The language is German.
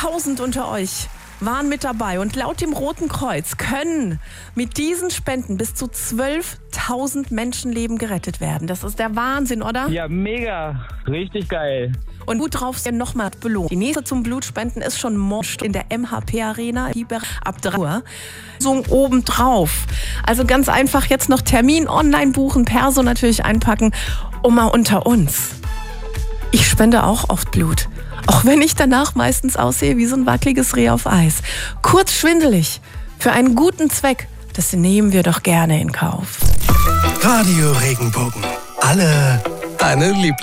1000 unter euch waren mit dabei und laut dem Roten Kreuz können mit diesen Spenden bis zu 12.000 Menschenleben gerettet werden. Das ist der Wahnsinn, oder? Ja, mega. Richtig geil. Und gut drauf ist ja nochmal belohnt. Die nächste zum Blutspenden ist schon morgen in der MHP Arena ab 3 Uhr. So obendrauf. Also ganz einfach jetzt noch Termin online buchen, Perso natürlich einpacken. Und mal unter uns. Ich spende auch oft Blut. Auch wenn ich danach meistens aussehe wie so ein wackeliges Reh auf Eis. Kurz schwindelig. Für einen guten Zweck. Das nehmen wir doch gerne in Kauf. Radio Regenbogen. Alle deine Lieblings